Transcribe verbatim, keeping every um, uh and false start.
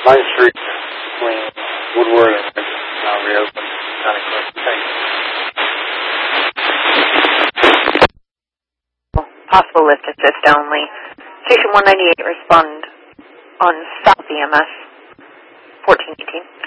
Ninth Street between Woodward and now reopened. Kind of close. Thanks. Possible lift assist only. Station one ninety-eight, respond on South E M S fourteen eighteen.